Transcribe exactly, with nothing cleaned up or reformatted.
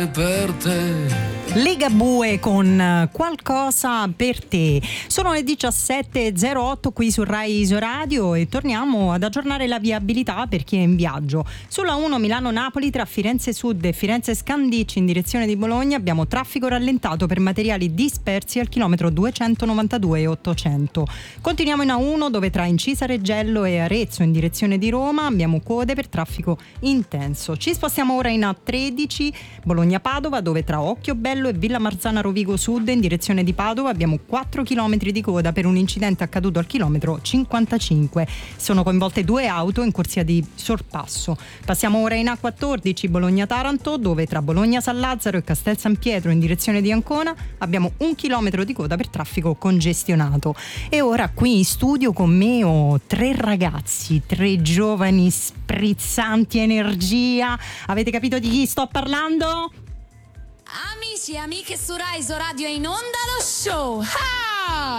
Per te. Ligabue con Qualcosa per te. Sono le diciassette e zero otto qui su Rai Isoradio e torniamo ad aggiornare la viabilità per chi è in viaggio. Sulla uno Milano-Napoli tra Firenze Sud e Firenze Scandicci in direzione di Bologna abbiamo traffico rallentato per materiali dispersi al chilometro duecentonovantadue e ottocento. Continuiamo in A uno dove tra Incisa Reggello e Arezzo in direzione di Roma abbiamo code per traffico intenso. Ci spostiamo ora in A tredici Bologna-Padova dove tra Occhiobello e Villa Marzana Rovigo Sud in direzione di Padova abbiamo quattro chilometri di coda per un incidente accaduto al chilometro cinquantacinque. Sono coinvolte due auto in corsia di sorpasso. Passiamo ora in A quattordici Bologna-Taranto dove tra Bologna-San Lazzaro e Castel San Pietro in direzione di Ancona abbiamo un chilometro di coda per traffico congestionato. E ora qui in studio con me ho tre ragazzi, tre giovani sprizzanti energia. Avete capito di chi sto parlando? Amici e amiche su Rai Isoradio è in onda lo show. Ah!